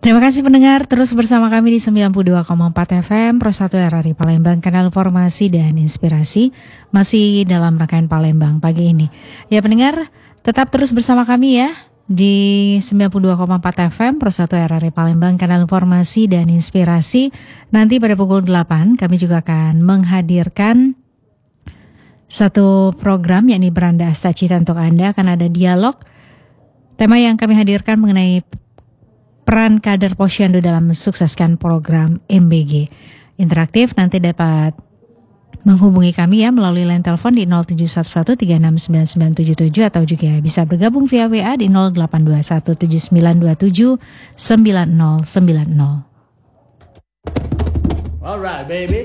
Terima kasih pendengar, terus bersama kami di 92,4 FM Pro 1 RRI Palembang, kanal informasi dan inspirasi, masih dalam rangkaian Palembang pagi ini. Ya pendengar, tetap terus bersama kami ya di 92,4 FM Pro 1 RRI Palembang, kanal informasi dan inspirasi. Nanti pada pukul 8 kami juga akan menghadirkan satu program, yakni Beranda Asta Cita untuk Anda. Akan ada dialog. Tema yang kami hadirkan mengenai peran kader Posyandu dalam mensukseskan program MBG. Interaktif, nanti dapat menghubungi kami ya melalui line telepon di 0711369977 atau juga bisa bergabung via WA di 082179279090. Alright, baby.